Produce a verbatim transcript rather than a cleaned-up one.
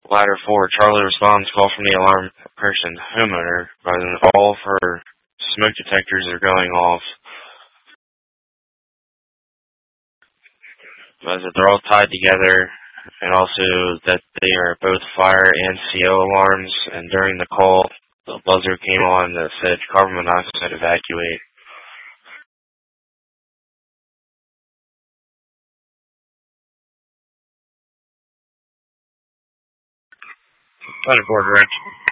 Ladder four, Charlie responds, call from the alarm person, homeowner, advising all of her smoke detectors are going off. As that they're all tied together, and also that they are both fire and C O alarms, and during the call, the buzzer came on that said carbon monoxide evacuate. Ladder four, direct.